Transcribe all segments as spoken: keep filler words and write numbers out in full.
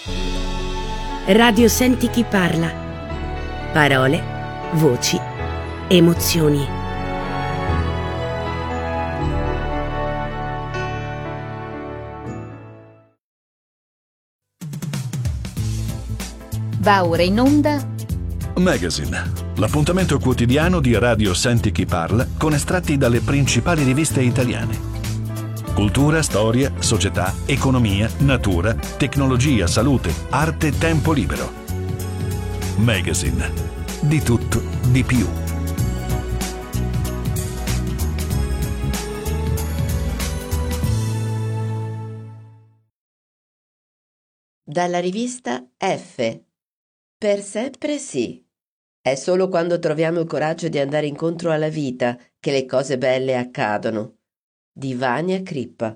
Radio Senti chi parla. Parole, voci, emozioni. Va ora in onda Magazine, l'appuntamento quotidiano di Radio Senti chi parla con estratti dalle principali riviste italiane. Cultura, storia, società, economia, natura, tecnologia, salute, arte, tempo libero. Magazine, di tutto, di più. Dalla rivista F. Per sempre sì. È solo quando troviamo il coraggio di andare incontro alla vita che le cose belle accadono. Di Vania Crippa.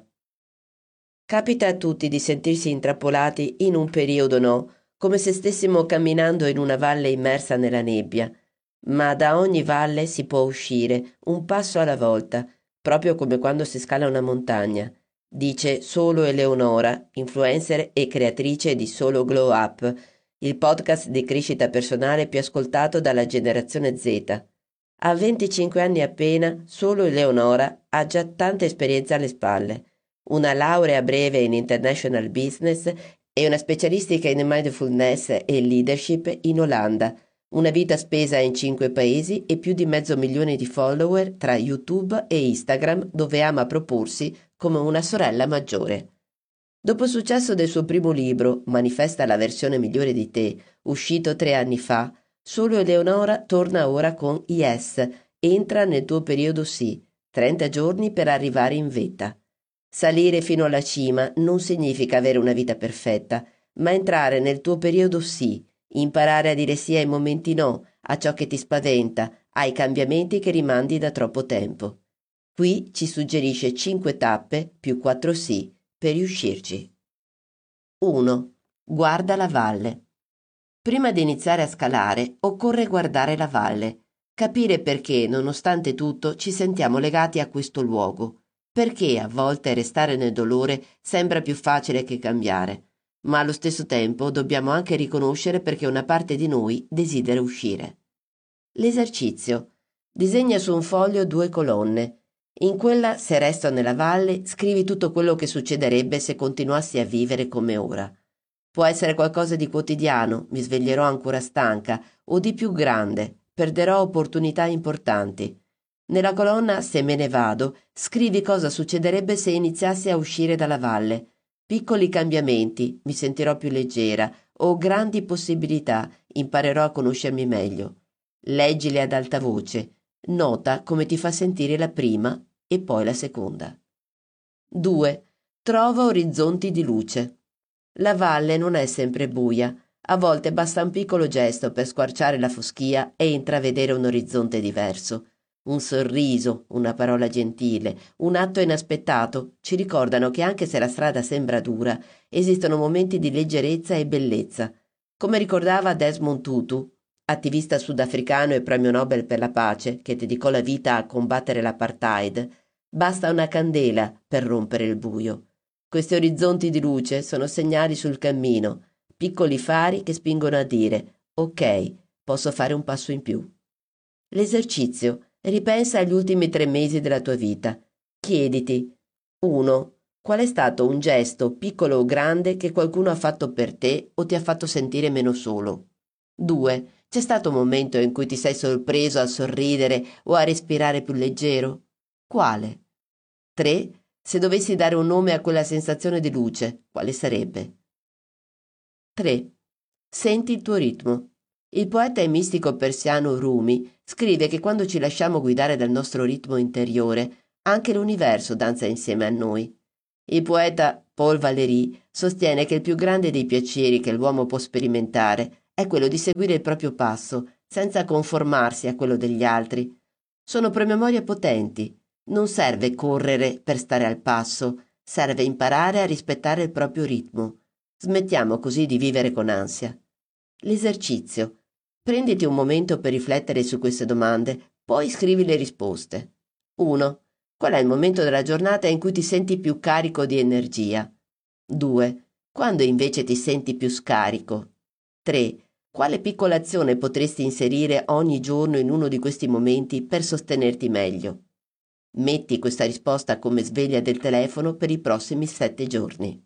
Capita a tutti di sentirsi intrappolati in un periodo no, come se stessimo camminando in una valle immersa nella nebbia. Ma da ogni valle si può uscire, un passo alla volta, proprio come quando si scala una montagna. Dice Solo Eleonora, influencer e creatrice di Solo Glow Up, il podcast di crescita personale più ascoltato dalla generazione Z. A venticinque anni appena, Solo Eleonora ha già tanta esperienza alle spalle. Una laurea breve in International Business e una specialistica in Mindfulness e Leadership in Olanda. Una vita spesa in cinque paesi e più di mezzo milione di follower tra YouTube e Instagram, dove ama proporsi come una sorella maggiore. Dopo il successo del suo primo libro, Manifesta la versione migliore di te, uscito tre anni fa, Solo Eleonora torna ora con Yes, entra nel tuo periodo sì, trenta giorni per arrivare in vetta. Salire fino alla cima non significa avere una vita perfetta, ma entrare nel tuo periodo sì, imparare a dire sì ai momenti no, a ciò che ti spaventa, ai cambiamenti che rimandi da troppo tempo. Qui ci suggerisce cinque tappe più quattro sì per riuscirci. uno. Guarda la valle. Prima di iniziare a scalare, occorre guardare la valle, capire perché, nonostante tutto, ci sentiamo legati a questo luogo, perché a volte restare nel dolore sembra più facile che cambiare, ma allo stesso tempo dobbiamo anche riconoscere perché una parte di noi desidera uscire. L'esercizio. Disegna su un foglio due colonne. In quella, se resto nella valle, scrivi tutto quello che succederebbe se continuassi a vivere come ora. Può essere qualcosa di quotidiano, mi sveglierò ancora stanca, o di più grande, perderò opportunità importanti. Nella colonna Se me ne vado, scrivi cosa succederebbe se iniziassi a uscire dalla valle. Piccoli cambiamenti, mi sentirò più leggera, o grandi possibilità, imparerò a conoscermi meglio. Leggili ad alta voce, nota come ti fa sentire la prima e poi la seconda. due. Trova orizzonti di luce. La valle non è sempre buia, a volte basta un piccolo gesto per squarciare la foschia e intravedere un orizzonte diverso. Un sorriso, una parola gentile, un atto inaspettato ci ricordano che anche se la strada sembra dura, esistono momenti di leggerezza e bellezza. Come ricordava Desmond Tutu, attivista sudafricano e premio Nobel per la pace, che dedicò la vita a combattere l'apartheid, basta una candela per rompere il buio. Questi orizzonti di luce sono segnali sul cammino, piccoli fari che spingono a dire «Ok, posso fare un passo in più». L'esercizio. Ripensa agli ultimi tre mesi della tua vita. Chiediti uno. Qual è stato un gesto, piccolo o grande, che qualcuno ha fatto per te o ti ha fatto sentire meno solo? due. C'è stato un momento in cui ti sei sorpreso a sorridere o a respirare più leggero? Quale? tre. Se dovessi dare un nome a quella sensazione di luce, quale sarebbe? tre. Senti il tuo ritmo. Il poeta e mistico persiano Rumi scrive che quando ci lasciamo guidare dal nostro ritmo interiore, anche l'universo danza insieme a noi. Il poeta Paul Valéry sostiene che il più grande dei piaceri che l'uomo può sperimentare è quello di seguire il proprio passo, senza conformarsi a quello degli altri. Sono promemorie potenti. Non serve correre per stare al passo, serve imparare a rispettare il proprio ritmo. Smettiamo così di vivere con ansia. L'esercizio. Prenditi un momento per riflettere su queste domande, poi scrivi le risposte. uno. Qual è il momento della giornata in cui ti senti più carico di energia? due. Quando invece ti senti più scarico? tre. Quale piccola azione potresti inserire ogni giorno in uno di questi momenti per sostenerti meglio? Metti questa risposta come sveglia del telefono per i prossimi sette giorni.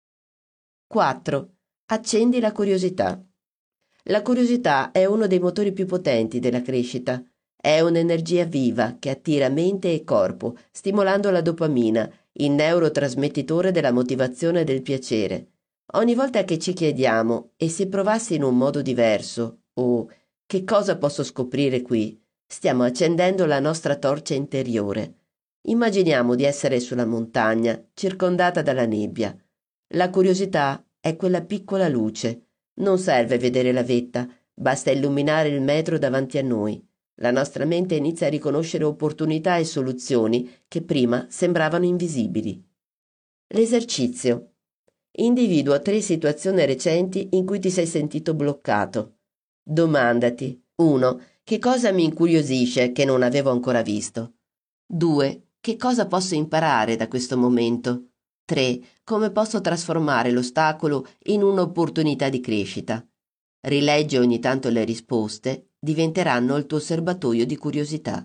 quattro. Accendi la curiosità. La curiosità è uno dei motori più potenti della crescita. È un'energia viva che attira mente e corpo, stimolando la dopamina, il neurotrasmettitore della motivazione e del piacere. Ogni volta che ci chiediamo «e se provassi in un modo diverso?» o «che cosa posso scoprire qui?», stiamo accendendo la nostra torcia interiore. Immaginiamo di essere sulla montagna, circondata dalla nebbia. La curiosità è quella piccola luce. Non serve vedere la vetta, basta illuminare il metro davanti a noi. La nostra mente inizia a riconoscere opportunità e soluzioni che prima sembravano invisibili. L'esercizio. Individua tre situazioni recenti in cui ti sei sentito bloccato. Domandati: uno. Che cosa mi incuriosisce che non avevo ancora visto? due. Che cosa posso imparare da questo momento? tre. Come posso trasformare l'ostacolo in un'opportunità di crescita? Rileggi ogni tanto le risposte, diventeranno il tuo serbatoio di curiosità.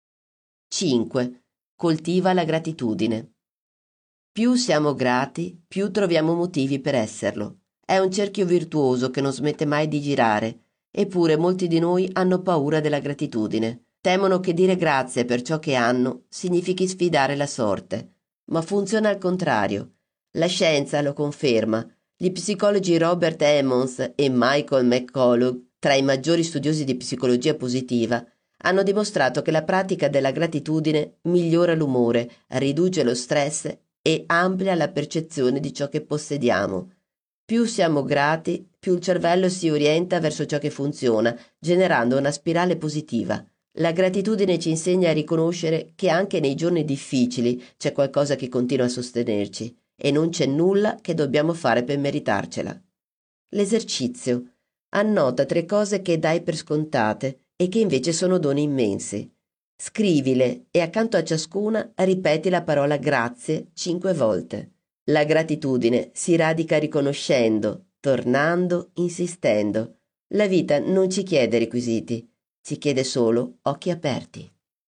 cinque. Coltiva la gratitudine. Più siamo grati, più troviamo motivi per esserlo. È un cerchio virtuoso che non smette mai di girare, eppure molti di noi hanno paura della gratitudine. Temono che dire grazie per ciò che hanno significhi sfidare la sorte. Ma funziona al contrario. La scienza lo conferma. Gli psicologi Robert Emmons e Michael McCullough, tra i maggiori studiosi di psicologia positiva, hanno dimostrato che la pratica della gratitudine migliora l'umore, riduce lo stress e amplia la percezione di ciò che possediamo. Più siamo grati, più il cervello si orienta verso ciò che funziona, generando una spirale positiva. La gratitudine ci insegna a riconoscere che anche nei giorni difficili c'è qualcosa che continua a sostenerci e non c'è nulla che dobbiamo fare per meritarcela. L'esercizio. Annota tre cose che dai per scontate e che invece sono doni immensi. Scrivile e accanto a ciascuna ripeti la parola grazie cinque volte. La gratitudine si radica riconoscendo, tornando, insistendo. La vita non ci chiede requisiti, ci chiede solo occhi aperti.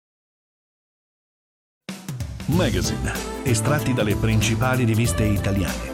Magazine, estratti dalle principali riviste italiane.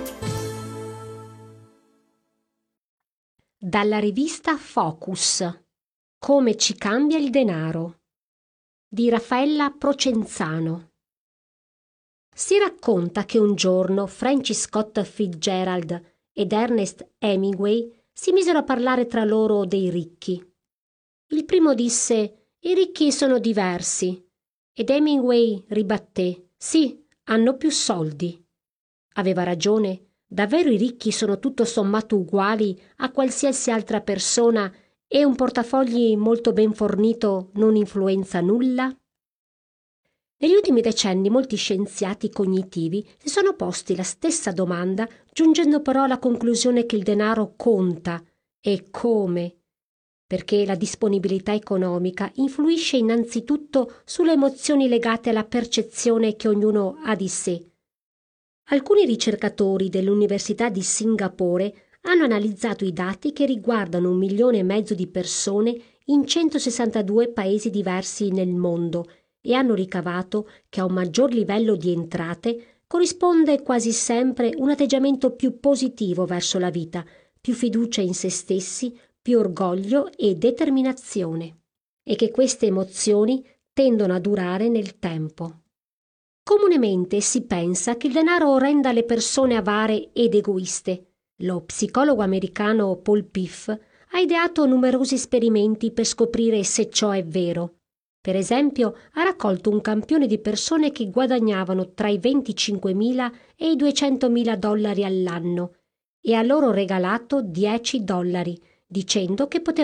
Dalla rivista Focus. Come ci cambia il denaro, di Raffaella Procenzano. Si racconta che un giorno Francis Scott Fitzgerald ed Ernest Hemingway si misero a parlare tra loro dei ricchi. Il primo disse: «I ricchi sono diversi», ed Hemingway ribatté: «Sì, hanno più soldi». Aveva ragione, davvero i ricchi sono tutto sommato uguali a qualsiasi altra persona e un portafogli molto ben fornito non influenza nulla? Negli ultimi decenni molti scienziati cognitivi si sono posti la stessa domanda, giungendo però alla conclusione che il denaro conta. E come? Perché la disponibilità economica influisce innanzitutto sulle emozioni legate alla percezione che ognuno ha di sé. Alcuni ricercatori dell'Università di Singapore hanno analizzato i dati che riguardano un milione e mezzo di persone in centosessantadue paesi diversi nel mondo e hanno ricavato che a un maggior livello di entrate corrisponde quasi sempre un atteggiamento più positivo verso la vita, più fiducia in se stessi, più orgoglio e determinazione, e che queste emozioni tendono a durare nel tempo. Comunemente si pensa che il denaro renda le persone avare ed egoiste. Lo psicologo americano Paul Piff ha ideato numerosi esperimenti per scoprire se ciò è vero. Per esempio, ha raccolto un campione di persone che guadagnavano tra i venticinquemila e i duecentomila dollari all'anno e ha loro regalato dieci dollari, dicendo che potevano